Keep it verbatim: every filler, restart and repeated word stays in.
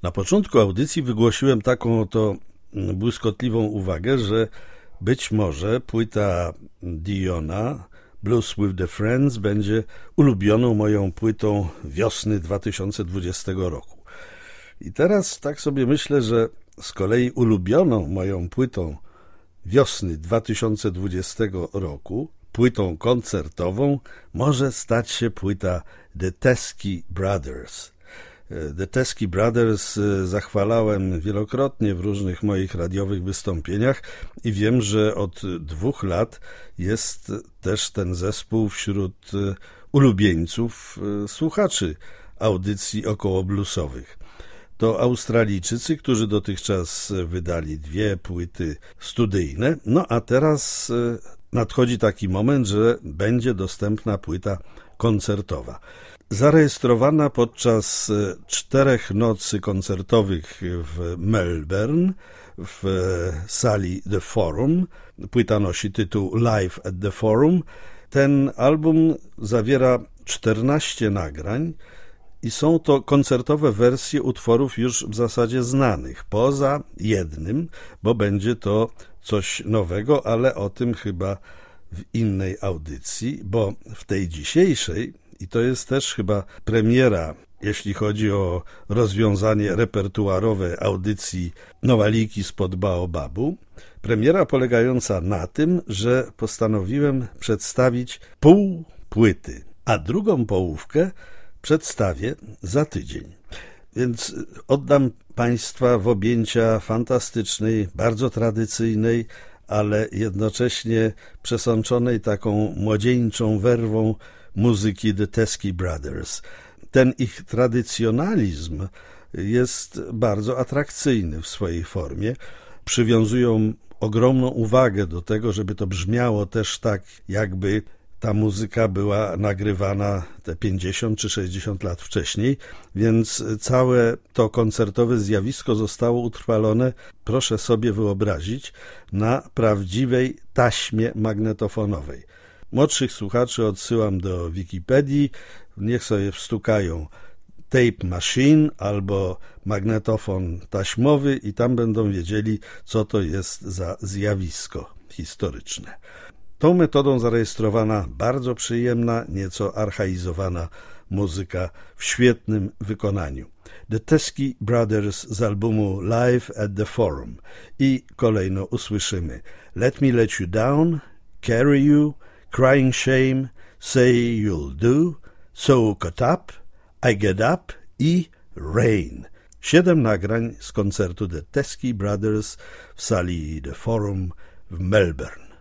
Na początku audycji wygłosiłem taką oto błyskotliwą uwagę, że być może płyta Diona, Blues with the Friends, będzie ulubioną moją płytą wiosny dwa tysiące dwudziestego roku. I teraz tak sobie myślę, że z kolei ulubioną moją płytą wiosny dwa tysiące dwudziestego roku, płytą koncertową, może stać się płyta The Teskey Brothers. The Teskey Brothers zachwalałem wielokrotnie w różnych moich radiowych wystąpieniach i wiem, że od dwóch lat jest też ten zespół wśród ulubieńców słuchaczy audycji okołobluesowych. To Australijczycy, którzy dotychczas wydali dwie płyty studyjne, no a teraz nadchodzi taki moment, że będzie dostępna płyta koncertowa. Zarejestrowana podczas czterech nocy koncertowych w Melbourne w sali The Forum. Płyta nosi tytuł Live at the Forum. Ten album zawiera czternaście nagrań i są to koncertowe wersje utworów już w zasadzie znanych, poza jednym, bo będzie to coś nowego, ale o tym chyba w innej audycji, bo w tej dzisiejszej, i to jest też chyba premiera, jeśli chodzi o rozwiązanie repertuarowe audycji Nowaliki spod Baobabu, premiera polegająca na tym, że postanowiłem przedstawić pół płyty, a drugą połówkę przedstawię za tydzień. Więc oddam Państwa w objęcia fantastycznej, bardzo tradycyjnej, ale jednocześnie przesączonej taką młodzieńczą werwą muzyki The Teskey Brothers. Ten ich tradycjonalizm jest bardzo atrakcyjny w swojej formie. Przywiązują ogromną uwagę do tego, żeby to brzmiało też tak, jakby ta muzyka była nagrywana te pięćdziesiąt czy sześćdziesiąt lat wcześniej, więc całe to koncertowe zjawisko zostało utrwalone, proszę sobie wyobrazić, na prawdziwej taśmie magnetofonowej. Młodszych słuchaczy odsyłam do Wikipedii, niech sobie wstukają tape machine albo magnetofon taśmowy i tam będą wiedzieli, co to jest za zjawisko historyczne. Tą metodą zarejestrowana bardzo przyjemna, nieco archaizowana muzyka w świetnym wykonaniu. The Teskey Brothers z albumu Live at the Forum i kolejno usłyszymy Let Me Let You Down, Carry You, Crying Shame, Say You'll Do, So Caught Up, I Get Up i Rain. Siedem nagrań z koncertu The Teskey Brothers w sali The Forum w Melbourne.